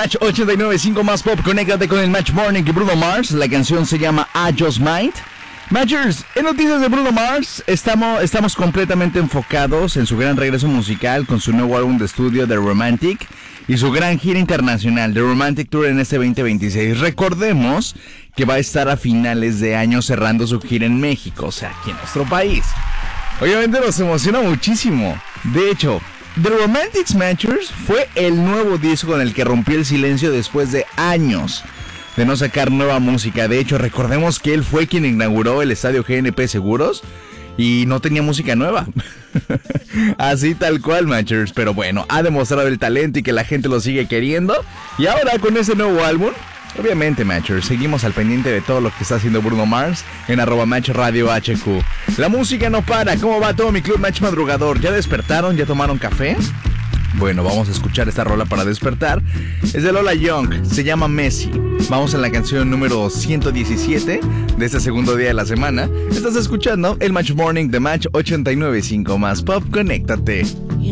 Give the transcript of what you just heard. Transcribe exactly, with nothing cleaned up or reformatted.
Match ochenta y nueve punto cinco más pop. Conéctate con el Match Morning y Bruno Mars. La canción se llama I Just Might. Matchers, en noticias de Bruno Mars, estamos, estamos completamente enfocados en su gran regreso musical con su nuevo álbum de estudio The Romantic y su gran gira internacional The Romantic Tour en este veinte veintiséis. Recordemos que va a estar a finales de año cerrando su gira en México, o sea, aquí en nuestro país. Obviamente nos emociona muchísimo. De hecho, The Romantics, Matchers, fue el nuevo disco con el que rompió el silencio después de años de no sacar nueva música. De hecho, recordemos que él fue quien inauguró el estadio G N P Seguros y no tenía música nueva. Así tal cual, Matchers. Pero bueno, ha demostrado el talento y que la gente lo sigue queriendo. Y ahora con ese nuevo álbum, obviamente, Matchers, seguimos al pendiente de todo lo que está haciendo Bruno Mars en arroba Match Radio H Q. La música no para. ¿Cómo va todo mi club Match Madrugador? ¿Ya despertaron? ¿Ya tomaron café? Bueno, vamos a escuchar esta rola para despertar. Es de Lola Young, se llama Messi. Vamos a la canción número ciento diecisiete de este segundo día de la semana. Estás escuchando el Match Morning de Match ochenta y nueve punto cinco más pop. Conéctate. You